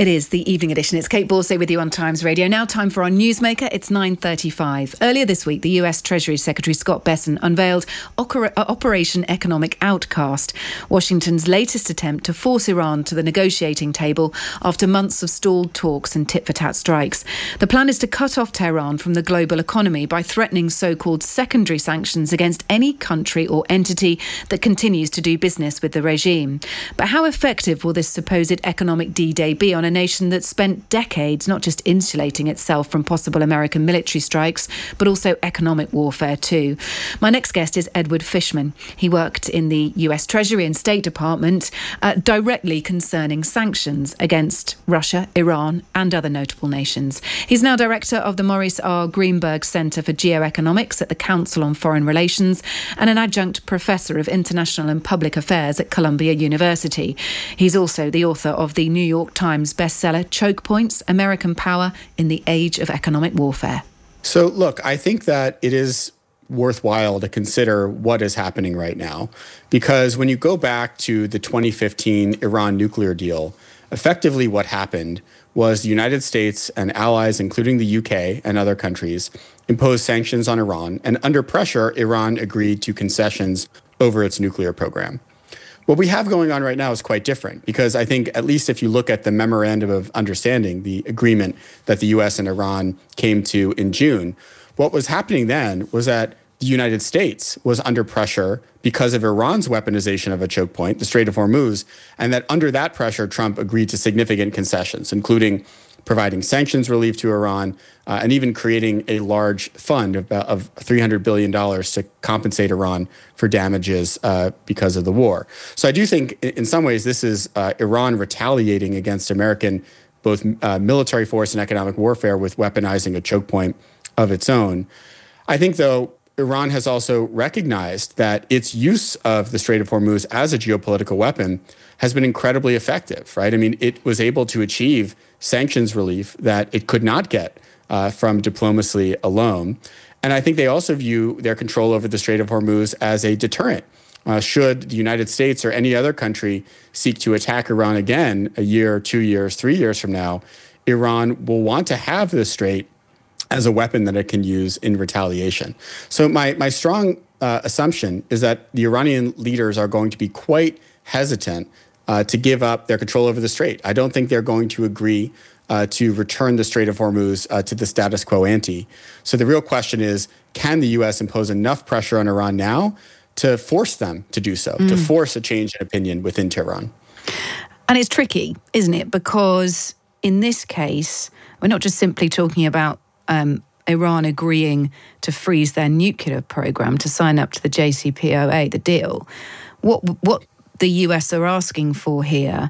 It is the evening edition. It's Kate Borsay with you on Times Radio. Now time for our Newsmaker. It's nine thirty-five. Earlier this week, the U S Treasury Secretary Scott Bessent unveiled Operation Economic Outcast, Washington's latest attempt to force Iran to the negotiating table after months of stalled talks and tit-for-tat strikes. The plan is to cut off Tehran from the global economy by threatening so-called secondary sanctions against any country or entity that continues to do business with the regime. But how effective will this supposed economic D-Day be on a nation that spent decades not just insulating itself from possible American military strikes, but also economic warfare too? My next guest is Edward Fishman. He worked in the U S Treasury and State Department uh, directly concerning sanctions against Russia, Iran and other notable nations. He's now director of the Maurice R. Greenberg Centre for Geoeconomics at the Council on Foreign Relations and an adjunct professor of international and public affairs at Columbia University. He's also the author of the New York Times bestseller Choke Points: American Power in the Age of Economic Warfare. So, look, I think that it is worthwhile to consider what is happening right now, because when you go back to the twenty fifteen Iran nuclear deal, effectively what happened was the United States and allies, including the U K and other countries, imposed sanctions on Iran, and under pressure, Iran agreed to concessions over its nuclear program. What we have going on right now is quite different, because I think, at least if you look at the Memorandum of Understanding, the agreement that the U S and Iran came to in June, what was happening then was that the United States was under pressure because of Iran's weaponization of a choke point, the Strait of Hormuz, and that under that pressure, Trump agreed to significant concessions, including providing sanctions relief to Iran, uh, and even creating a large fund of, of three hundred billion dollars to compensate Iran for damages uh, because of the war. So I do think in some ways this is uh, Iran retaliating against American both uh, military force and economic warfare with weaponizing a choke point of its own. I think, though, Iran has also recognized that its use of the Strait of Hormuz as a geopolitical weapon has been incredibly effective, right? I mean, it was able to achieve sanctions relief that it could not get uh, from diplomacy alone. And I think they also view their control over the Strait of Hormuz as a deterrent. Uh, should the United States or any other country seek to attack Iran again a year, two years, three years from now, Iran will want to have the Strait as a weapon that it can use in retaliation. So my, my strong uh, assumption is that the Iranian leaders are going to be quite hesitant uh, to give up their control over the Strait. I don't think they're going to agree uh, to return the Strait of Hormuz uh, to the status quo ante. So the real question is, can the U S impose enough pressure on Iran now to force them to do so, mm. to force a change in opinion within Tehran? And it's tricky, isn't it? Because in this case, we're not just simply talking about Um, Iran agreeing to freeze their nuclear program to sign up to the J C P O A, the deal. What what the U S are asking for here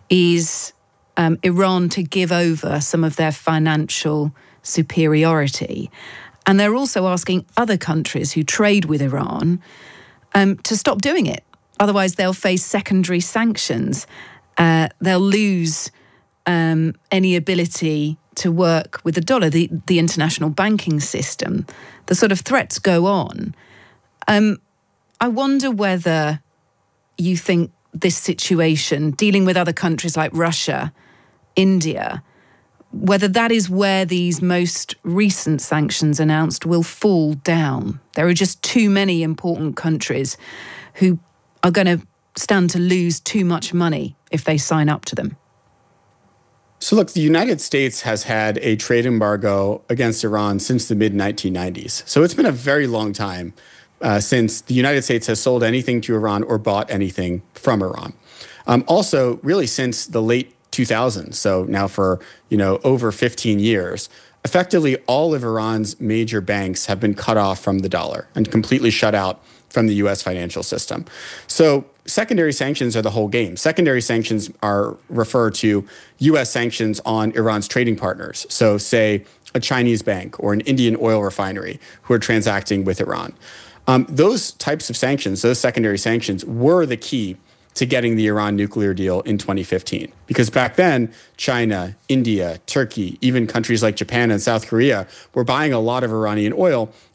is um, Iran to give over some of their financial superiority. And they're also asking other countries who trade with Iran um, to stop doing it. Otherwise, they'll face secondary sanctions. Uh, they'll lose um, any ability to work with the dollar, the, the international banking system. The sort of threats go on. Um, I wonder whether you think this situation, dealing with other countries like Russia, India, whether that is where these most recent sanctions announced will fall down. There are just too many important countries who are going to stand to lose too much money if they sign up to them. So look, the United States has had a trade embargo against Iran since the mid nineteen nineties. So it's been a very long time uh, since the United States has sold anything to Iran or bought anything from Iran. Um, also, really since the late two thousands, so now for, you know, over fifteen years, effectively all of Iran's major banks have been cut off from the dollar and completely shut out from the U S financial system. So secondary sanctions are the whole game. Secondary sanctions are refer to U S sanctions on Iran's trading partners. So say a Chinese bank or an Indian oil refinery who are transacting with Iran. Um, those types of sanctions, those secondary sanctions, were the key to getting the Iran nuclear deal in twenty fifteen. Because back then, China, India, Turkey, even countries like Japan and South Korea were buying a lot of Iranian oil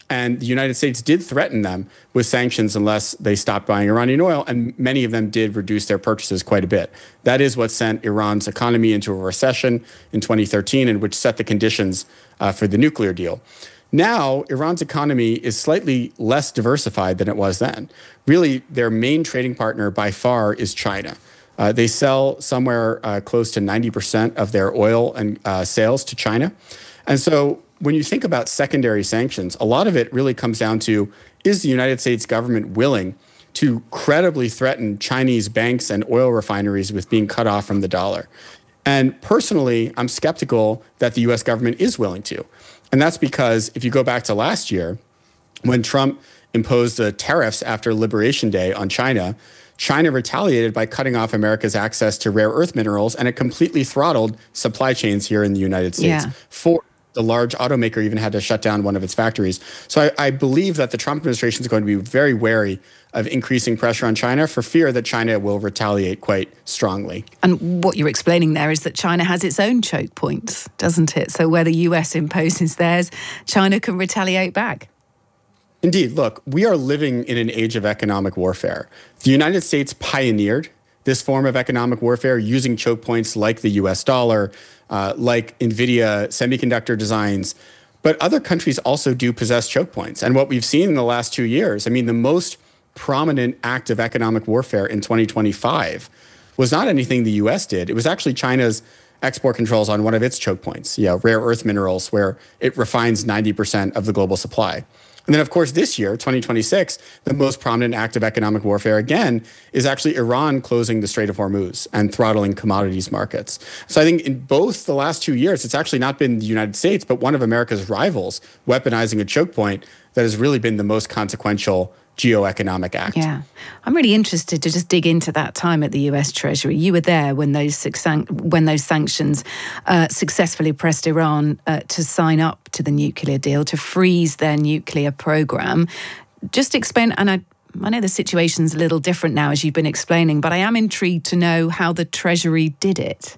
And the United States did threaten them with sanctions unless they stopped buying Iranian oil, and many of them did reduce their purchases quite a bit. That is what sent Iran's economy into a recession in twenty thirteen, and which set the conditions uh, for the nuclear deal. Now, Iran's economy is slightly less diversified than it was then. Really, their main trading partner by far is China. Uh, they sell somewhere uh, close to ninety percent of their oil and uh, sales to China. And so when you think about secondary sanctions, a lot of it really comes down to, is the United States government willing to credibly threaten Chinese banks and oil refineries with being cut off from the dollar? And personally, I'm skeptical that the U S government is willing to. And that's because if you go back to last year, when Trump imposed the tariffs after Liberation Day on China, China retaliated by cutting off America's access to rare earth minerals, and it completely throttled supply chains here in the United States. Yeah. For the large automaker even had to shut down one of its factories. So I, I believe that the Trump administration is going to be very wary of increasing pressure on China for fear that China will retaliate quite strongly. And what you're explaining there is that China has its own choke points, doesn't it? So where the U S imposes theirs, China can retaliate back. Indeed. Look, we are living in an age of economic warfare. The United States pioneered this form of economic warfare using choke points like the U S dollar, uh, like NVIDIA semiconductor designs. But other countries also do possess choke points. And what we've seen in the last two years, I mean, the most prominent act of economic warfare in twenty twenty-five was not anything the U S did. It was actually China's export controls on one of its choke points, you know, rare earth minerals, where it refines ninety percent of the global supply. And then, of course, this year, twenty twenty-six, the most prominent act of economic warfare, again, is actually Iran closing the Strait of Hormuz and throttling commodities markets. So I think in both the last two years, it's actually not been the United States, but one of America's rivals weaponizing a choke point that has really been the most consequential geoeconomic act. Yeah. I'm really interested to just dig into that time at the U S Treasury. You were there when those when those sanctions uh, successfully pressed Iran uh, to sign up to the nuclear deal, to freeze their nuclear program. Just explain, and I, I know the situation's a little different now, as you've been explaining, but I am intrigued to know how the Treasury did it.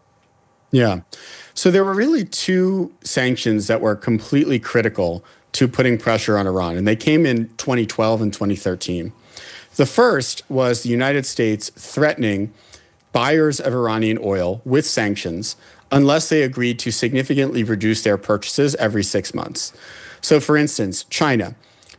Yeah. So there were really two sanctions that were completely critical to putting pressure on Iran, and they came in twenty twelve and twenty thirteen. The first was the United States threatening buyers of Iranian oil with sanctions unless they agreed to significantly reduce their purchases every six months. So for instance, China.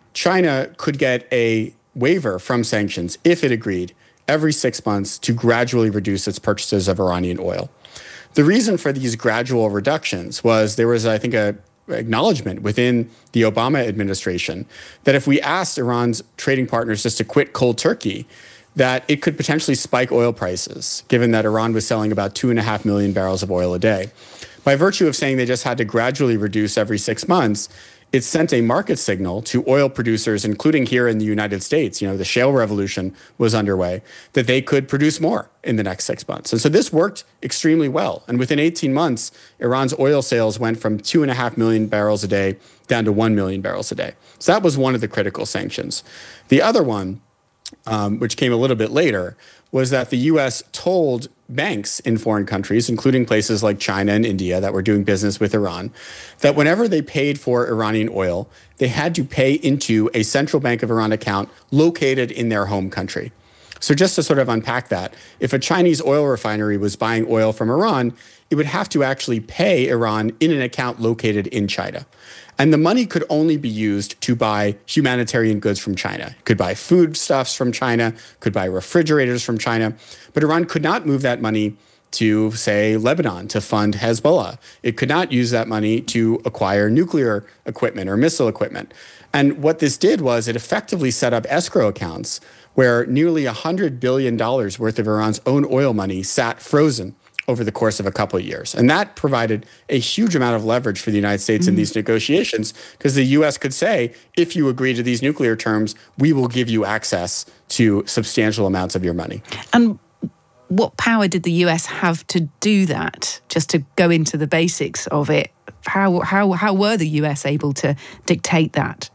China could get a waiver from sanctions if it agreed every six months to gradually reduce its purchases of Iranian oil. The reason for these gradual reductions was there was, I think, a acknowledgement within the Obama administration that if we asked Iran's trading partners just to quit cold turkey, that it could potentially spike oil prices, given that Iran was selling about two and a half million barrels of oil a day. By virtue of saying they just had to gradually reduce every six months, it sent a market signal to oil producers, including here in the United States. You know, the shale revolution was underway, that they could produce more in the next six months. And so this worked extremely well. And within eighteen months, Iran's oil sales went from two and a half million barrels a day down to one million barrels a day. So that was one of the critical sanctions. The other one, um, which came a little bit later, was that the U S told banks in foreign countries, including places like China and India that were doing business with Iran, that whenever they paid for Iranian oil, they had to pay into a Central Bank of Iran account located in their home country. So just to sort of unpack that, if a Chinese oil refinery was buying oil from Iran, it would have to actually pay Iran in an account located in China. And the money could only be used to buy humanitarian goods from China. It could buy foodstuffs from China, could buy refrigerators from China. But Iran could not move that money to, say, Lebanon to fund Hezbollah. It could not use that money to acquire nuclear equipment or missile equipment. And what this did was it effectively set up escrow accounts where nearly one hundred billion dollars worth of Iran's own oil money sat frozen over the course of a couple of years. And that provided a huge amount of leverage for the United States mm-hmm. in these negotiations, because the U S could say, if you agree to these nuclear terms, we will give you access to substantial amounts of your money. And what power did the U S have to do that? Just to go into the basics of it, how how how were the U S able to dictate that?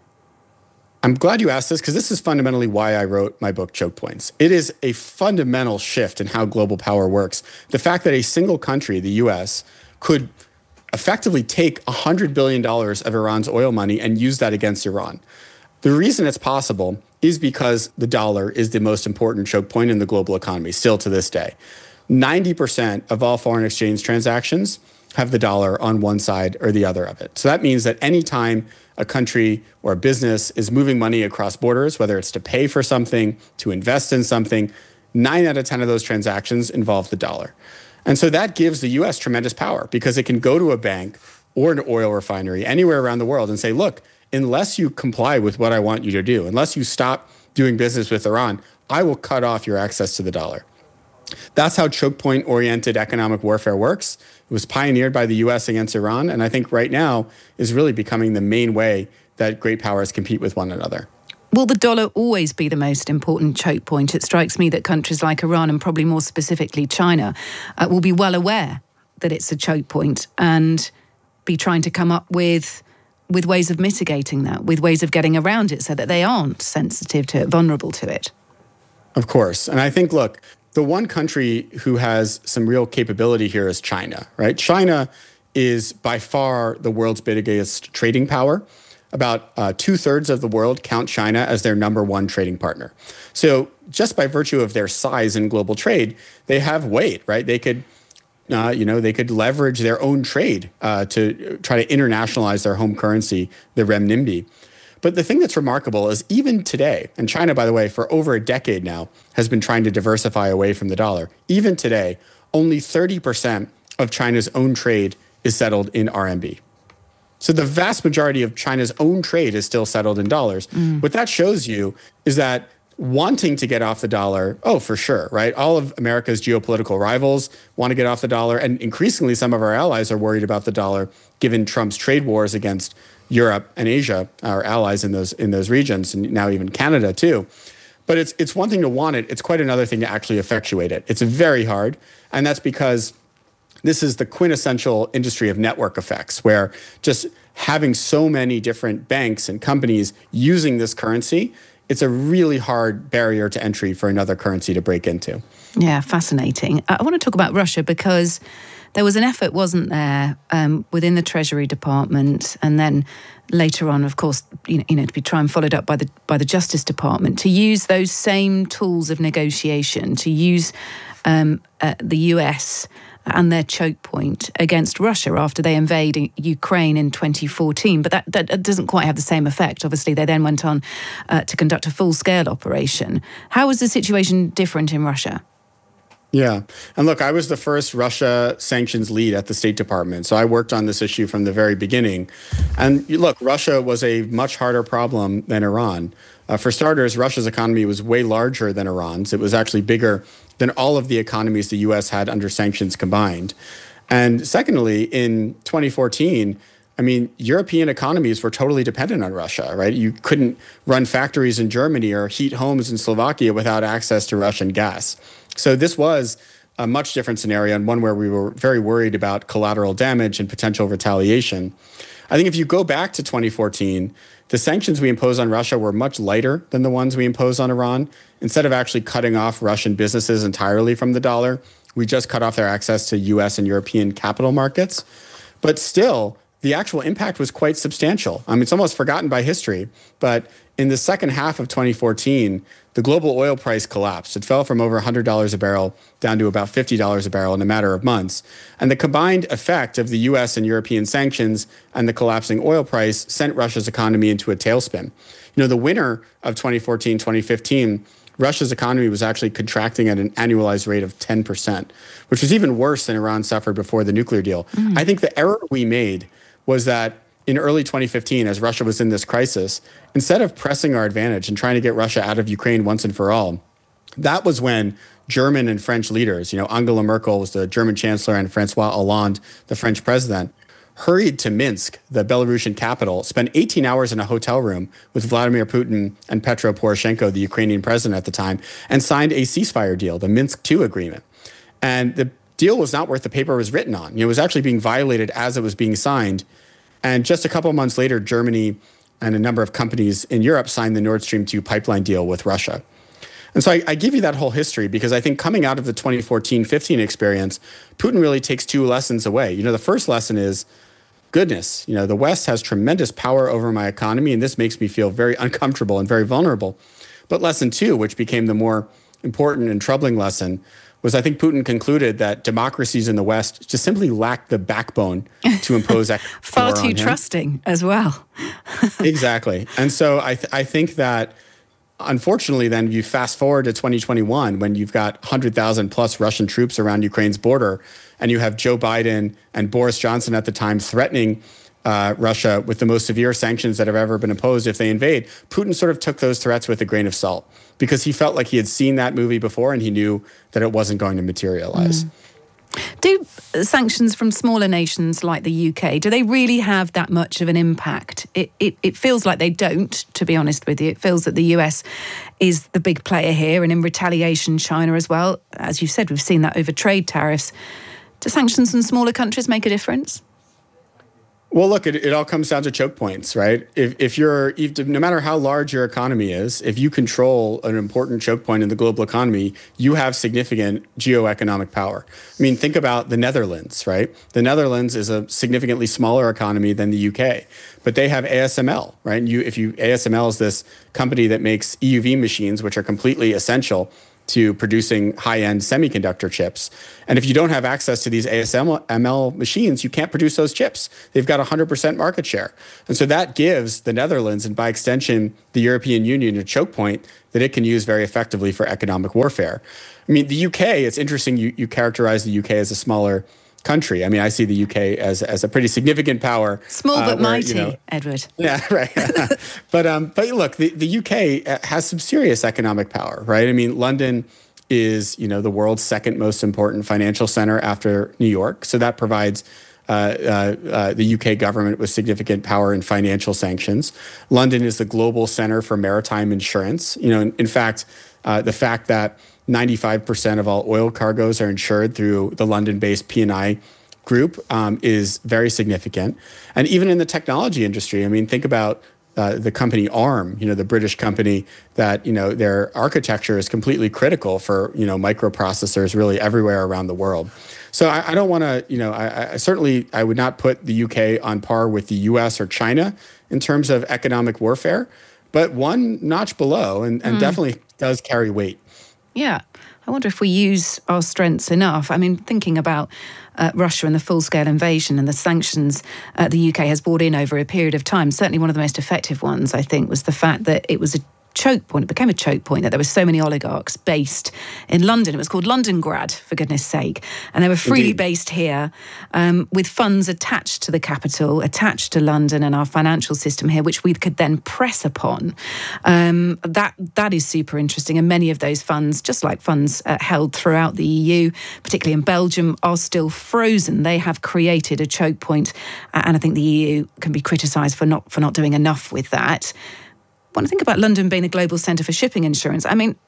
I'm glad you asked this, because this is fundamentally why I wrote my book, Choke Points. It is a fundamental shift in how global power works. The fact that a single country, the U S, could effectively take one hundred billion dollars of Iran's oil money and use that against Iran. The reason it's possible is because the dollar is the most important choke point in the global economy, still to this day. ninety percent of all foreign exchange transactions have the dollar on one side or the other of it. So that means that anytime a country or a business is moving money across borders, whether it's to pay for something, to invest in something, nine out of ten of those transactions involve the dollar. And so that gives the U S tremendous power because it can go to a bank or an oil refinery anywhere around the world and say, look, unless you comply with what I want you to do, unless you stop doing business with Iran, I will cut off your access to the dollar. That's how choke point-oriented economic warfare works. It was pioneered by the U S against Iran, and I think right now is really becoming the main way that great powers compete with one another. Will the dollar always be the most important choke point? It strikes me that countries like Iran, and probably more specifically China, uh, will be well aware that it's a choke point and be trying to come up with with ways of mitigating that, with ways of getting around it so that they aren't sensitive to it, vulnerable to it. Of course. And I think, look, the one country who has some real capability here is China, right? China is by far the world's biggest trading power. About uh, two-thirds of the world count China as their number one trading partner. So just by virtue of their size in global trade, they have weight, right? They could, uh, you know, they could leverage their own trade uh, to try to internationalize their home currency, the renminbi. But the thing that's remarkable is even today, and China, by the way, for over a decade now, has been trying to diversify away from the dollar. Even today, only thirty percent of China's own trade is settled in R M B. So the vast majority of China's own trade is still settled in dollars. Mm. What that shows you is that wanting to get off the dollar, oh, for sure, right? All of America's geopolitical rivals want to get off the dollar. And increasingly, some of our allies are worried about the dollar, given Trump's trade wars against Europe and Asia, our allies in those in those regions, and now even Canada too. But it's it's one thing to want it. It's quite another thing to actually effectuate it. It's very hard. And that's because this is the quintessential industry of network effects, where just having so many different banks and companies using this currency, it's a really hard barrier to entry for another currency to break into. Yeah, fascinating. I want to talk about Russia because there was an effort, wasn't there, um, within the Treasury Department, and then later on, of course, you know, you know, to be try and followed up by the by the Justice Department, to use those same tools of negotiation, to use um, uh, the U S and their choke point against Russia after they invaded Ukraine in twenty fourteen. But that, that doesn't quite have the same effect. Obviously, they then went on uh, to conduct a full-scale operation. How was the situation different in Russia? Yeah. And look, I was the first Russia sanctions lead at the State Department. So I worked on this issue from the very beginning. And look, Russia was a much harder problem than Iran. Uh, for starters, Russia's economy was way larger than Iran's. It was actually bigger than all of the economies the U S had under sanctions combined. And secondly, in twenty fourteen, I mean, European economies were totally dependent on Russia, right? You couldn't run factories in Germany or heat homes in Slovakia without access to Russian gas. So this was a much different scenario, and one where we were very worried about collateral damage and potential retaliation. I think if you go back to twenty fourteen, the sanctions we imposed on Russia were much lighter than the ones we imposed on Iran. Instead of actually cutting off Russian businesses entirely from the dollar, we just cut off their access to U S and European capital markets. But still, the actual impact was quite substantial. I mean, it's almost forgotten by history, but in the second half of twenty fourteen, the global oil price collapsed. It fell from over one hundred dollars a barrel down to about fifty dollars a barrel in a matter of months. And the combined effect of the U S and European sanctions and the collapsing oil price sent Russia's economy into a tailspin. You know, the winter of twenty fourteen, twenty fifteen, Russia's economy was actually contracting at an annualized rate of ten percent, which was even worse than Iran suffered before the nuclear deal. Mm. I think the error we made was that in early twenty fifteen, as Russia was in this crisis, instead of pressing our advantage and trying to get Russia out of Ukraine once and for all, that was when German and French leaders, you know, Angela Merkel was the German chancellor and Francois Hollande, the French president, hurried to Minsk, the Belarusian capital, spent eighteen hours in a hotel room with Vladimir Putin and Petro Poroshenko, the Ukrainian president at the time, and signed a ceasefire deal, the Minsk two agreement. And the deal was not worth the paper it was written on. You know, it was actually being violated as it was being signed. And just a couple of months later, Germany and a number of companies in Europe signed the Nord Stream two pipeline deal with Russia. And so I, I give you that whole history because I think coming out of the twenty fourteen fifteen experience, Putin really takes two lessons away. You know, the first lesson is, goodness, you know, the West has tremendous power over my economy, and this makes me feel very uncomfortable and very vulnerable. But lesson two, which became the more important and troubling lesson, was I think Putin concluded that democracies in the West just simply lack the backbone to impose economic far power too on him. trusting as well. Exactly. And so I, th- I think that, unfortunately, then you fast forward to twenty twenty-one when you've got one hundred thousand plus Russian troops around Ukraine's border, and you have Joe Biden and Boris Johnson at the time threatening uh, Russia with the most severe sanctions that have ever been imposed if they invade. Putin sort of took those threats with a grain of salt because he felt like he had seen that movie before and he knew that it wasn't going to materialize. Mm. Do sanctions from smaller nations like the U K, do they really have that much of an impact? It, it it feels like they don't, to be honest with you. It feels that the U S is the big player here, and in retaliation, China as well. As you said, we've seen that over trade tariffs. Do sanctions from smaller countries make a difference? Well, look, it, it all comes down to choke points, right? If, if you're, if, no matter how large your economy is, if you control an important choke point in the global economy, you have significant geoeconomic power. I mean, think about the Netherlands, right? The Netherlands is a significantly smaller economy than the U K, but they have A S M L, right? And you, if you, A S M L is this company that makes E U V machines, which are completely essential to producing high-end semiconductor chips. And if you don't have access to these A S M L machines, you can't produce those chips. They've got one hundred percent market share. And so that gives the Netherlands, and by extension, the European Union, a choke point that it can use very effectively for economic warfare. I mean, the U K, it's interesting you, you characterize the U K as a smaller country. I mean, I see the U K as as a pretty significant power. Small but uh, where, mighty, you know, Edward. Yeah, right. but um, but look, the, the U K has some serious economic power, right? I mean, London is, you know, the world's second most important financial center after New York. So that provides uh, uh, uh, the U K government with significant power in financial sanctions. London is the global center for maritime insurance. You know, in, in fact, uh, the fact that ninety-five percent of all oil cargoes are insured through the London-based P and I group um, is very significant. And even in the technology industry, I mean, think about uh, the company ARM, you know, the British company that, you know, their architecture is completely critical for, you know, microprocessors really everywhere around the world. So I, I don't want to, you know, I, I certainly, I would not put the U K on par with the U S or China in terms of economic warfare, but one notch below, and, and mm. definitely does carry weight. Yeah. I wonder if we use our strengths enough. I mean, thinking about uh, Russia and the full-scale invasion and the sanctions uh, the U K has brought in over a period of time, certainly one of the most effective ones, I think, was the fact that it was a choke point. It became a choke point that there were so many oligarchs based in London. It was called Londongrad, for goodness sake. And they were freely Indeed. based here um, with funds attached to the capital, attached to London and our financial system here, which we could then press upon. Um, that that is super interesting. And many of those funds, just like funds uh, held throughout the E U, particularly in Belgium, are still frozen. They have created a choke point, uh, and I think the E U can be criticised for not for not doing enough with that. When I think about London being a global centre for shipping insurance, I mean,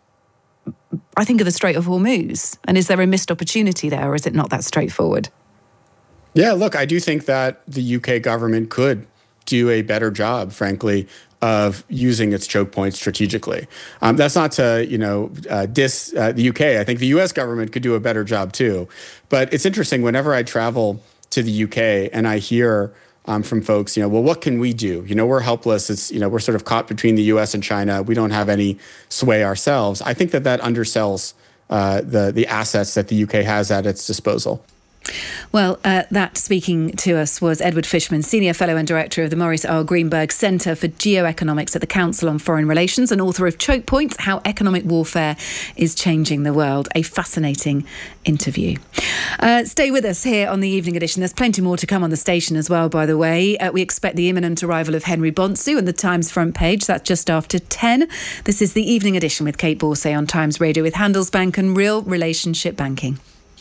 I think of the Strait of Hormuz. And is there a missed opportunity there, or is it not that straightforward? Yeah, look, I do think that the U K government could do a better job, frankly, of using its choke points strategically. Um, that's not to, you know, uh, diss uh, the U K. I think the U S government could do a better job too. But it's interesting, whenever I travel to the U K and I hear Um, from folks, you know, well, what can we do? You know, we're helpless. It's, you know, we're sort of caught between the U S and China. We don't have any sway ourselves. I think that that undersells uh, the the assets that the U K has at its disposal. Well, uh, that speaking to us was Edward Fishman, Senior Fellow and Director of the Maurice R. Greenberg Centre for Geoeconomics at the Council on Foreign Relations and author of Choke Points, How Economic Warfare is Changing the World. A fascinating interview. Uh, stay with us here on the Evening Edition. There's plenty more to come on the station as well, by the way. Uh, we expect the imminent arrival of Henry Bonsu and the Times front page. That's just after ten. This is the Evening Edition with Kate Borsay on Times Radio with Handelsbanken Real Relationship Banking.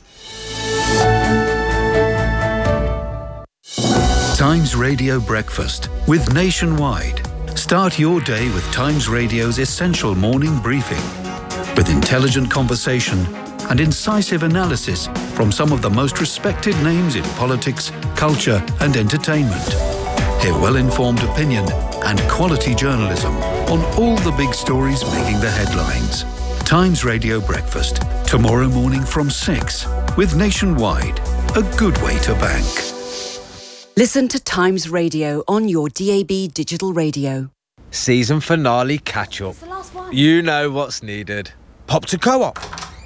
Times Radio Breakfast with Nationwide. Start your day with Times Radio's essential morning briefing with intelligent conversation and incisive analysis from some of the most respected names in politics, culture and entertainment. Hear well-informed opinion and quality journalism on all the big stories making the headlines. Times Radio Breakfast, tomorrow morning from six, with Nationwide, a good way to bank. Listen to Times Radio on your D A B digital radio. Season finale catch-up. You know what's needed. Pop to Co-op.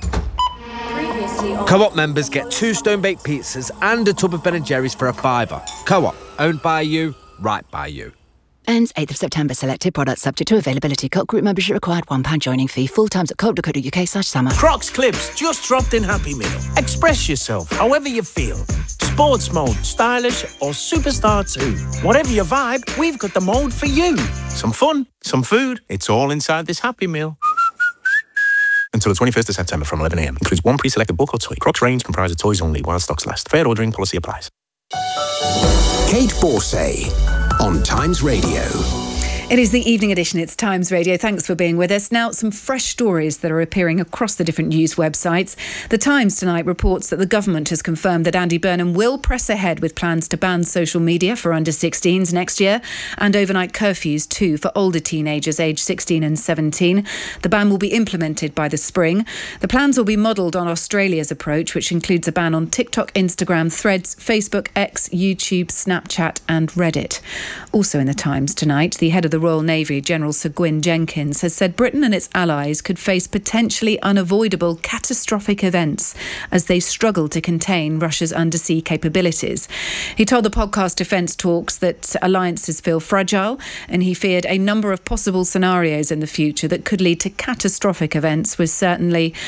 Co-op members get two stone-baked pizzas and a tub of Ben and Jerry's for a fiver. Co-op, owned by you, right by you. Ends eighth of September. Selected products subject to availability. Co-op group membership required. one pound joining fee. Full times at co op dot co dot uk slash summer. Crocs Clips just dropped in Happy Meal. Express yourself however you feel. Sports mode, stylish or superstar too. Whatever your vibe, we've got the mode for you. Some fun, some food. It's all inside this Happy Meal. Until the twenty-first of September from eleven a m. Includes one pre-selected book or toy. Crocs range comprised of toys only while stocks last. Fair ordering policy applies. Kate Borsay on Times Radio. It is the evening edition. It's Times Radio. Thanks for being with us. Now, some fresh stories that are appearing across the different news websites. The Times tonight reports that the government has confirmed that Andy Burnham will press ahead with plans to ban social media for under sixteens next year and overnight curfews too for older teenagers aged sixteen and seventeen. The ban will be implemented by the spring. The plans will be modelled on Australia's approach, which includes a ban on TikTok, Instagram, Threads, Facebook, X, YouTube, Snapchat and Reddit. Also in the Times tonight, the head of the The Royal Navy, General Sir Gwyn Jenkins, has said Britain and its allies could face potentially unavoidable catastrophic events as they struggle to contain Russia's undersea capabilities. He told the podcast Defence Talks that alliances feel fragile and he feared a number of possible scenarios in the future that could lead to catastrophic events, with certainly